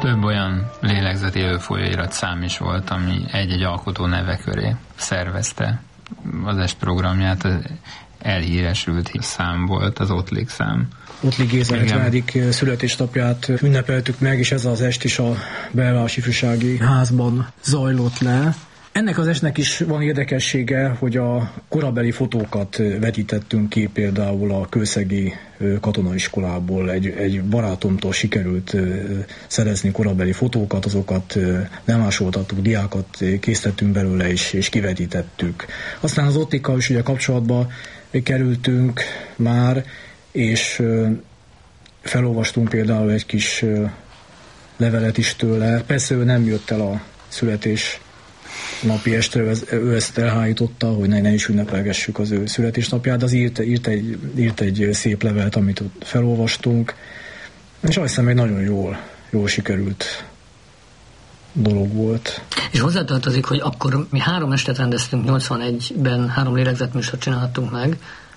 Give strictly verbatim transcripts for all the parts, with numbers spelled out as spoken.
Több olyan lélegzetélő folyóirat szám is volt, ami egy-egy alkotó neve köré szervezte az est programját. Az elhíresült szám volt, az Ottlik szám. Ottlik Géza hetvenedik születésnapját ünnepeltük meg, és ez az est is a Belvárosi Ifjúsági Házban zajlott le. Ennek az estnek is van érdekessége, hogy a korabeli fotókat vetítettünk ki, például a kőszegi katonaiskolából. Egy, egy barátomtól sikerült szerezni korabeli fotókat, azokat nem másoltattuk, diákat készítettünk belőle, és, és kivetítettük. Aztán az Ottlikkal is ugye kapcsolatba kerültünk már, és felolvastunk például egy kis levelet is tőle. Persze ő nem jött el a születés napi estre, ő ezt elhájította, hogy ne, ne is ünnepelgessük az ő születésnapját, de az írt, írt, egy, írt egy szép levelet, amit felolvastunk, és azt hiszem, egy nagyon jól, jól sikerült dolog volt. És hozzátartozik, hogy akkor mi három estet rendeztünk, nyolcvanegyben három lélegzetműsort csináltunk meg,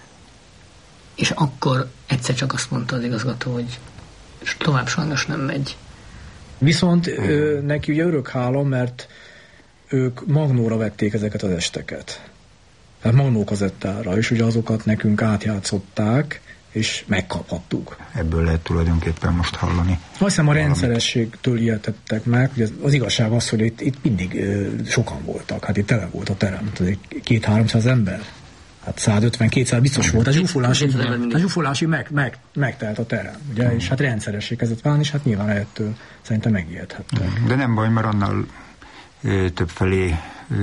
és akkor egyszer csak azt mondta az igazgató, hogy tovább sajnos nem megy. Viszont ő, neki ugye örök hála, mert ők magnóra vették ezeket az esteket. Tehát magnókazettára, és ugye azokat nekünk átjátszották, és megkaphattuk. Ebből lehet tulajdonképpen most hallani. Azt hiszem a rendszerességtől ijedtettek meg, hogy az igazság az, hogy itt, itt mindig ö, sokan voltak. Hát itt tele volt a terem, két-háromszáz ember. Hát százötven-kétszáz biztos volt. A zsúfolási, a zsúfolási meg, meg, megtelt a terem, ugye? Mm. És hát rendszeresség kezdett válni, és hát nyilván ettől szerintem megijedhettek. De nem baj, mert annál többfelé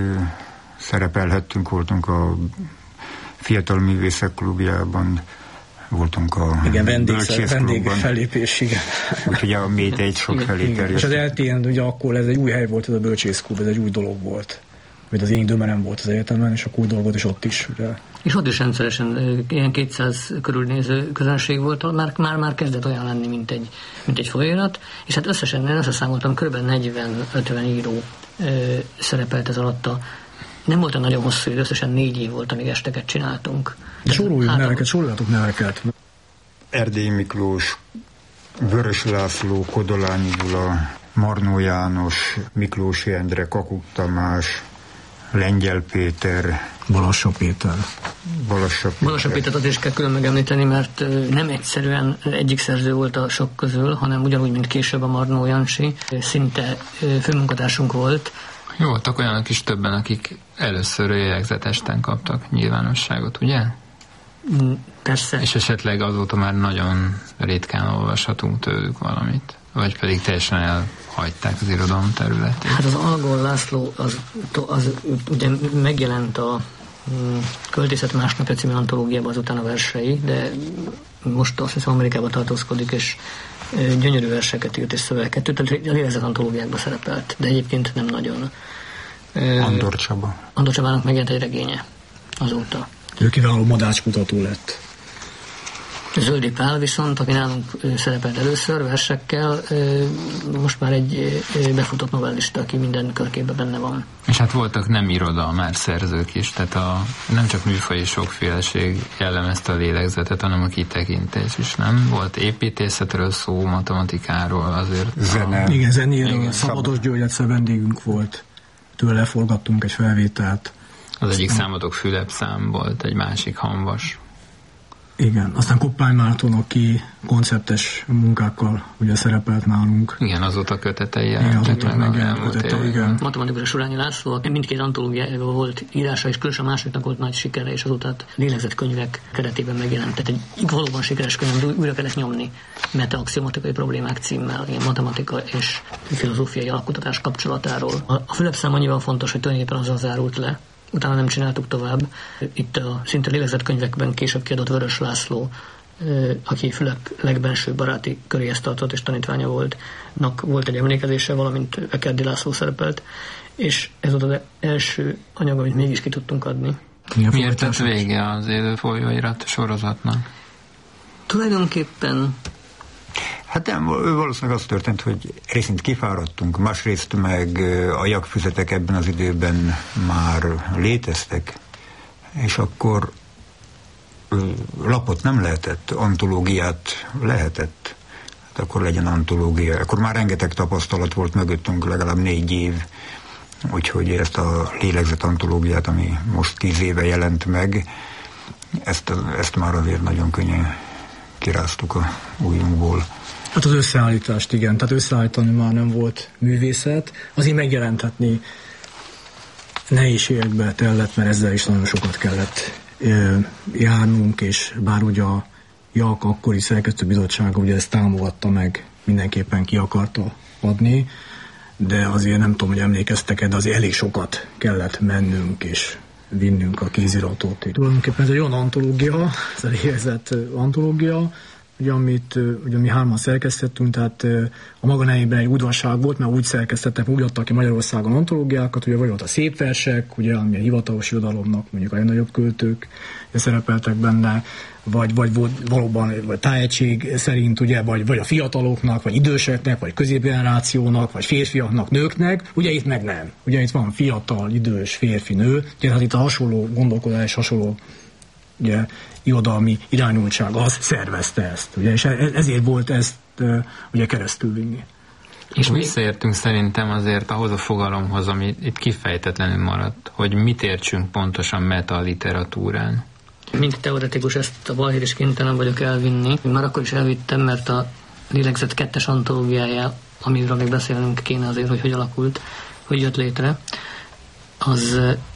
szerepelhettünk, voltunk a Fiatal Művészek Klubjában, voltunk a igen, vendég fellépés, igen. Úgyhogy a Méd egy sok felé terjedt. És az el té en, ugye akkor ez egy új hely volt, ez a bölcsészklub, ez egy új dolog volt. Vagy az én időben nem volt az egyetemen, és akkor új dolgot is ott is. Ugye. És ott is rendszeresen ilyen kétszáz körülnéző közönség volt, már, már, már kezdett olyan lenni, mint egy, mint egy folyóirat, és hát összesen én összeszámoltam, kb. negyven-ötven író ö, szerepelt ez alatta. Nem volt egy nagyon hosszú idő, összesen négy év volt, amíg esteket csináltunk. De soroljuk neveket, soroljatok neveket. Erdélyi Miklós, Vörös László, Kodolányi Gyula, Marnó János, Miklósi Endre, Kakuk Tamás, Lengyel Péter, Balassa Péter. Balassa Péter. Balassa Pétert azért is kell külön megemlíteni, mert nem egyszerűen egyik szerző volt a sok közül, hanem ugyanúgy, mint később a Marnó Jancsi, szinte főmunkatársunk volt. Jó, voltak olyanok is többen, akik először lélegzetesten kaptak nyilvánosságot, ugye? Persze. És esetleg azóta már nagyon ritkán olvashatunk tőlük valamit, vagy pedig teljesen elhagyták az irodalom területét. Hát az Algol László az, az ugye megjelent a Költészet másnapja című antológiában azután a versei, de most azt hiszem Amerikában tartózkodik, és gyönyörű verseket írt és szövegeket, tehát a lélegzet antológiákban szerepelt, de egyébként nem nagyon. Andor Csaba. Andor Csabának megjelent egy regénye azóta. Ő kiváló madácskutató lett. Zöldi Pál viszont, aki nálunk szerepelt először versekkel, most már egy befutott novellista, aki minden körkében benne van. És hát voltak nem irodalmár szerzők is, tehát a, nem csak műfaji sokféleség jellemezte a lélegzetet, hanem a kitekintés is, nem? Volt építészetről szó, matematikáról, azért... Zene. A... Igen, zenéről. Szabados György egyszer vendégünk volt. Tőle forgattunk egy felvételt. Az egyik számotok Fülep szám volt, egy másik Hamvas. Igen, aztán Koppány Márton, aki konceptes munkákkal ugye szerepelt nálunk. Igen, azóta kötetei jelentek meg meg elmúlt igen. Matematikus Surányi László, mindkét antológiával volt írása, és különösen a másodiknak volt nagy sikere, és azóta lélegzetkönyvek keretében megjelent. Tehát egy valóban sikeres könyv, újra kellett nyomni meta-axiomatikai problémák címmel, ilyen matematika és filozófiai alkotás kapcsolatáról. A Fülep szám annyiban fontos, hogy tulajdonképpen azzal zárult le, utána nem csináltuk tovább. Itt a szinte lélegzetkönyvekben később kiadott Vörös László, aki Fülep legbenső baráti köréhez tartott és tanítványa volt, volt egy emlékezése, valamint Ekerdi László szerepelt, és ez volt az első anyag, amit mégis ki tudtunk adni. Miért tett vége az élő folyóirat sorozatnak? Tulajdonképpen hát nem, valószínűleg az történt, hogy részint kifáradtunk, másrészt meg a jakfüzetek ebben az időben már léteztek, és akkor lapot nem lehetett, antológiát lehetett. hát akkor legyen antológia. Akkor már rengeteg tapasztalat volt mögöttünk, legalább négy év, úgyhogy ezt a lélegzet antológiát, ami most tíz éve jelent meg, ezt, ezt már azért nagyon könnyen kiráztuk a ujjunkból. Hát az összeállítást, igen, tehát összeállítani már nem volt művészet, azért megjelentetni nehézségekbe tellett, mert ezzel is nagyon sokat kellett ö, járnunk, és bár ugye a JAK akkori szerkesztőbizottsága ugye ezt támogatta meg, mindenképpen ki akarta adni, de azért nem tudom, hogy emlékeztek-e, de azért elég sokat kellett mennünk és vinnünk a kéziratot. Tulajdonképpen ez egy olyan antológia, ez a lélegzett antológia, ugye, amit ugye, mi hárman szerkesztettünk, tehát a maga nevében egy udvarság volt, mert úgy szerkesztettek, úgy adtak ki Magyarországon antológiákat, ugye vagy volt a szép versek, ugye, ami a hivatalos irodalomnak, mondjuk a legnagyobb költők szerepeltek benne, vagy, vagy volt valóban vagy tájegység szerint, ugye, vagy, vagy a fiataloknak, vagy időseknek, vagy középgenerációnak, vagy férfiaknak, nőknek, ugye itt meg nem. Ugye itt van fiatal, idős, férfi, nő, ugye hát itt a hasonló gondolkodás, hasonló ugye, irodalmi irányultság az szervezte ezt, ugye, és ezért volt ezt ugye keresztülvinni. És visszaértünk szerintem azért ahhoz a fogalomhoz, ami itt kifejtetlenül maradt, hogy mit értsünk pontosan meta literatúrán. Mint teoretikus ezt a balhír is kénytelen vagyok elvinni. Már akkor is elvittem, mert a lélegzett kettes antológiája, amiről még beszélnünk kéne azért, hogy hogy alakult, hogy jött létre, az,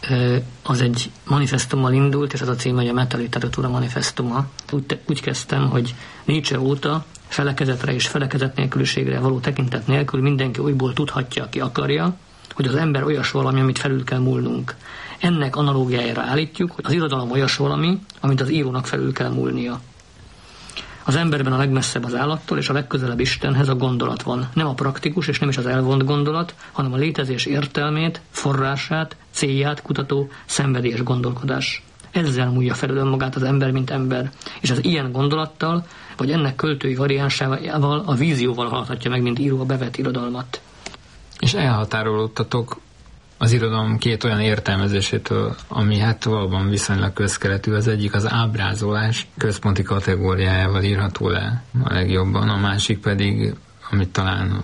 az egy manifestummal indult, és az a címe, hogy a metaliteratúra manifestuma. Úgy, úgy kezdtem, hogy Nietzsche óta felekezetre és felekezet nélküliségre való tekintet nélkül mindenki újból tudhatja, aki akarja, hogy az ember olyas valami, amit felül kell múlnunk. Ennek analógiájára állítjuk, hogy az irodalom olyas valami, amit az írónak felül kell múlnia. Az emberben a legmesszebb az állattól és a legközelebb Istenhez a gondolat van. Nem a praktikus és nem is az elvont gondolat, hanem a létezés értelmét, forrását, célját kutató szenvedélyes gondolkodás. Ezzel múlja felül önmagát az ember, mint ember, és az ilyen gondolattal, vagy ennek költői variánsával, a vízióval haladhatja meg, mint író a bevett irodalmat. És elhatárolódtatok az irodalom két olyan értelmezésétől, ami hát valóban viszonylag közkeletű. Az egyik az ábrázolás központi kategóriájával írható le a legjobban, a másik pedig, amit talán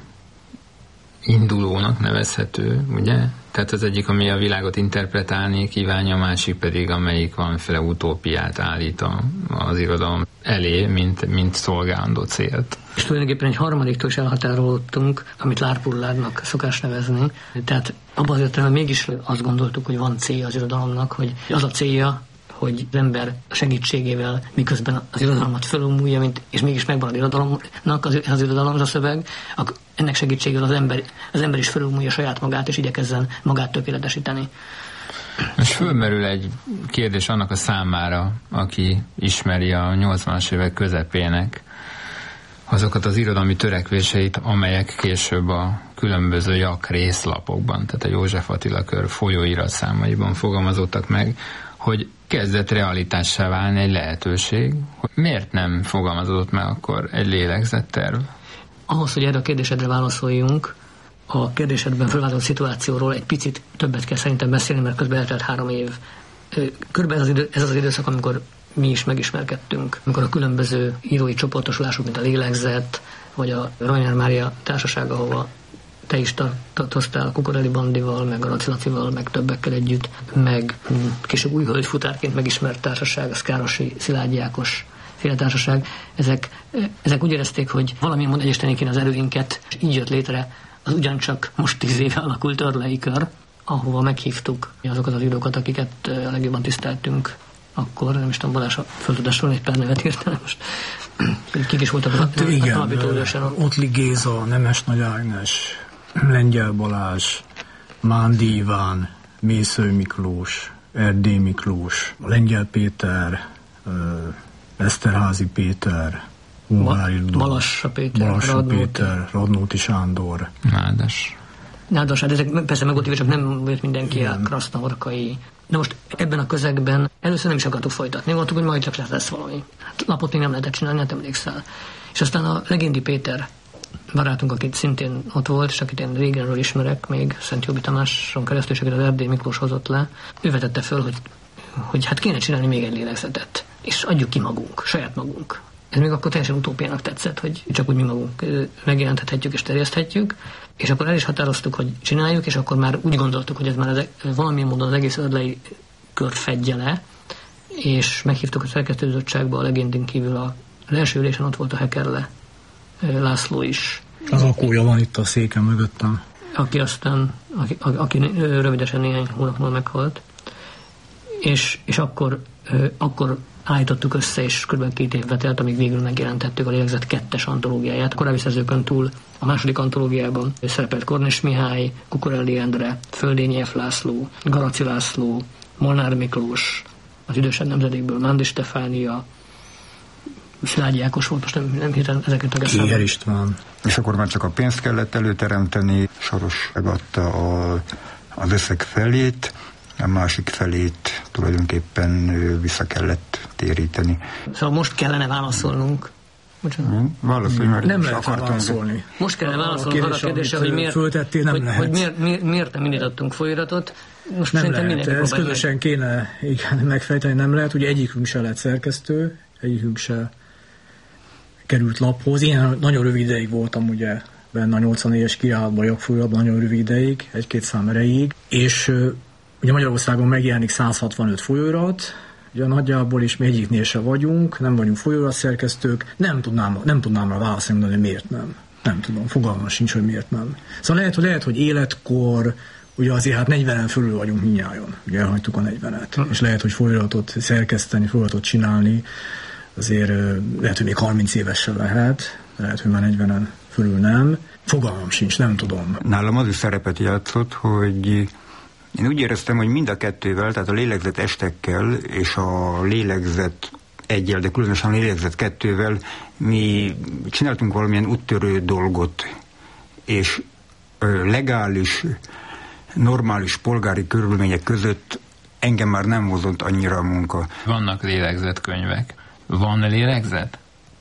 indulónak nevezhető, ugye? Tehát az egyik, ami a világot interpretálni kívánja, a másik pedig, amelyik valamiféle utópiát állít a, az irodalom elé, mint, mint szolgálandó célt. És tulajdonképpen egy harmadiktól is elhatárolódtunk, amit lárpulládnak szokás nevezni. Tehát abban az értelemben mégis azt gondoltuk, hogy van célja az irodalomnak, hogy az a célja, hogy az ember segítségével miközben az irodalmat fölülmúlja, mint, és mégis megvan az irodalomnak, az, az irodalom, az a szöveg, akkor ennek segítségével az ember, az ember is fölülmúlja saját magát, és igyekezzen magát tökéletesíteni. És fölmerül egy kérdés annak a számára, aki ismeri a nyolcvanas évek közepének azokat az irodalmi törekvéseit, amelyek később a különböző JAK részlapokban, tehát a József Attila Kör folyóiratszámaiban fogalmazottak meg, hogy kezdett realitássá válni egy lehetőség. Miért nem fogalmazódott meg akkor egy lélegzetterv? Ahhoz, hogy erre a kérdésedre válaszoljunk, a kérdésedben felvázolt szituációról egy picit többet kell szerintem beszélni, mert közben eltelt három év. Körülbelül ez az, idő, ez az időszak, amikor mi is megismerkedtünk, amikor a különböző írói csoportosulások, mint a Lélegzet, vagy a Rajner Mária társaság, ahova te is tartoztál a Kukorelli Bandival, meg a Laci Lacival, meg többekkel együtt, meg később új hölgyfutárként megismert társaság, a Szkárosi Szilágyi Ákos féltársaság. Ezek, ezek úgy érezték, hogy valamilyen módon egyesíteni kéne az erőinket, és így jött létre az ugyancsak most tíz éve alakult Örlei Kör, ahova meghívtuk azokat az írókat, akiket a legjobban tiszteltünk akkor, nem is tudom, Balázs, föl tudás volna egy pár nevet hirtelen most. Kik is voltak hát a, igen, a alapítódősen? Ottli Géza, Nemes Nagy Ágnes, Lengyel Balázs, Mándi Iván, Mészöly Miklós, Erdély Miklós, Lengyel Péter, Eszterházi Péter, Ungári Rudolf, Balassa Péter, Balassa Radnóti. Péter, Radnóti Sándor. Nádas. Nádas, hát ezek persze megvoltak, csak nem volt mindenki a Krasznahorkai. De most ebben a közegben először nem is akartuk folytatni. Mondtuk, hogy majd csak lesz valami. Hát lapot még nem lehetett csinálni, hát emlékszel. És aztán a Legendi Péter barátunk, akit szintén ott volt, és akit én régenről ismerek, még Szent Jobbik Tamáson keresztül, és akit az Erdély Miklós hozott le, ő vetette föl, hogy, hogy hát kéne csinálni még egy lélegzetet, és adjuk ki magunk, saját magunk. Ez még akkor teljesen utópiának tetszett, hogy csak úgy mi magunk megjelenthetjük és terjeszthetjük, és akkor el is határoztuk, hogy csináljuk, és akkor már úgy gondoltuk, hogy ez már az, valamilyen módon az egész ödlei kört fedje le, és meghívtuk a szerkesztőbizottságba a legendén kívül a az első ülésen ott volt a Hekerle László is. Az akója van itt a széken mögöttem. Aki aztán, aki, aki rövidesen néhány hónap múlva meghalt. És, és akkor, akkor állítottuk össze, és kb. két évbe telt, amíg végül megjelentettük a Lélegzet kettes antológiáját. A korábbi szerzőkön túl a második antológiában szerepelt Kornis Mihály, Kukorelli Endre, Földényi F. László, Garaci László, Molnár Miklós, az idősebb nemzedékből Mándi Stefánia, Szilágyi Ákos volt, most nem, nem hirtelen ezeket a Kéher István. És akkor már csak a pénzt kellett előteremteni, Soros megadta a, az összeg felét, a másik felét tulajdonképpen vissza kellett téríteni. Szóval most kellene válaszolnunk. Hmm, válaszolj, mert nem lehet válaszolni. Most kellene válaszolnunk arra a kérdésre, hogy miért, föltettél, nem hogy, lehet. hogy miért, miért, miért nem indítottunk folyóiratot. Most nem lehet, ezt közösen meg. kéne igen, megfejteni, nem lehet. Ugye egyikünk se lett szerkesztő, egyikünk se került laphoz. Én nagyon rövid ideig voltam ugye benne a nyolcvannégyes királyatban, jogfolyóratban, nagyon rövid ideig, egy-két szám erejéig, és uh, ugye Magyarországon megjelenik száz hatvanöt folyóirat, ugye nagyjából is mi egyiknél se vagyunk, nem vagyunk folyóiratszerkesztők, nem tudnám, nem tudnám rá válaszolni, hogy miért nem. Nem tudom, fogalmam sincs, hogy miért nem. Szóval lehet, hogy, lehet, hogy életkor, ugye azért hát negyvenen fölül vagyunk mindnyájon, ugye elhagytuk a negyvenet, hm. és lehet, hogy folyóiratot szerkeszteni, folyóiratot csinálni, azért lehet, hogy még harminc éves se lehet, lehet, hogy már negyvenen fölül nem. Fogalmam sincs, nem tudom. Nálam az is szerepet játszott, hogy én úgy éreztem, hogy mind a kettővel, tehát a lélegzet estekkel és a lélegzet egyel, de különösen a lélegzet kettővel mi csináltunk valamilyen úttörő dolgot, és legális, normális polgári körülmények között engem már nem hozott annyira a munka. Vannak lélegzetkönyvek. Van lélegzet?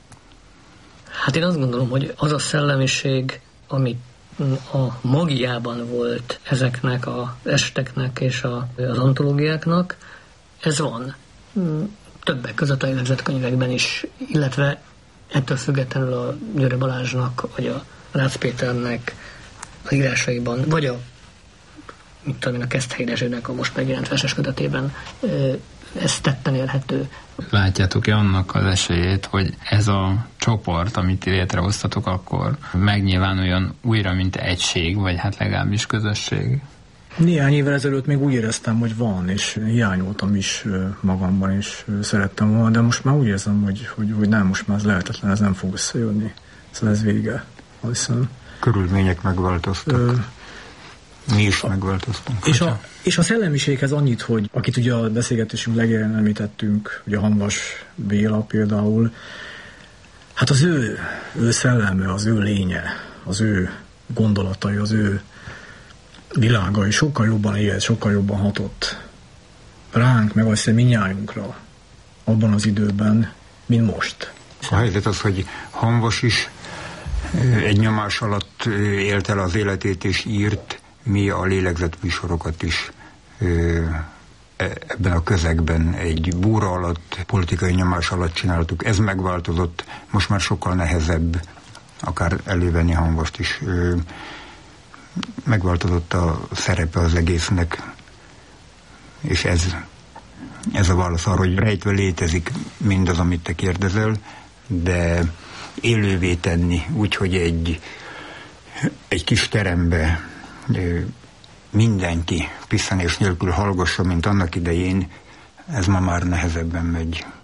Hát én azt gondolom, hogy az a szellemiség, ami a magiában volt ezeknek az esteknek és a, az antológiáknak, ez van. Többek között a lélegzetkönyvekben is, illetve ettől függetlenül a Győre Balázsnak, vagy a Rácz Péternek az írásaiban, vagy a, mit tudom én, a Keszthelyi Dezsőnek a most megjelent verses kötetében ez tetten érhető. Látjátok-e annak az esélyét, hogy ez a csoport, amit létrehoztatok, akkor megnyilvánuljon újra, mint egység, vagy hát legalábbis közösség? Néhány évvel ezelőtt még úgy éreztem, hogy van, és hiányoltam is magamban, és szerettem volna, de most már úgy érzem, hogy, hogy, hogy nem, most már ez lehetetlen, ez nem fog összejönni. Szóval ez vége, azt hiszem. Körülmények megváltoztak. Ö, Mi is megváltoztunk. És a, és a szellemiséghez annyit, hogy akit ugye a beszélgetésünk legelején említettünk, ugye Hamvas Béla például, hát az ő, ő szelleme, az ő lénye, az ő gondolatai, az ő világai sokkal jobban élt, sokkal jobban hatott ránk, meg azt hiszem mindnyájunkra abban az időben, mint most. A helyzet az, hogy Hamvas is egy nyomás alatt élt el az életét és írt, mi a lélegzetműsorokat is ebben a közegben egy búra alatt, politikai nyomás alatt csináltuk. Ez megváltozott, most már sokkal nehezebb akár elővenni Hamvast is. Megváltozott a szerepe az egésznek, és ez, ez a válasz arra, hogy rejtve létezik mindaz, amit te kérdezel, de élővé tenni, úgyhogy egy, egy kis terembe mindenki pisztenés nélkül hallgassa, mint annak idején, ez ma már nehezebben megy.